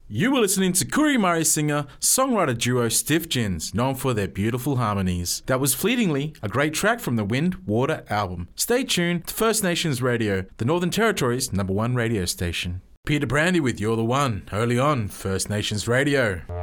You were listening to Kuri Murray singer, songwriter duo Stiff Gins, known for their beautiful harmonies. That was Fleetingly, a great track from the Wind Water album. Stay tuned to First Nations Radio, the Northern Territory's #1 radio station. Peter Brandy with You're the One, early on First Nations Radio.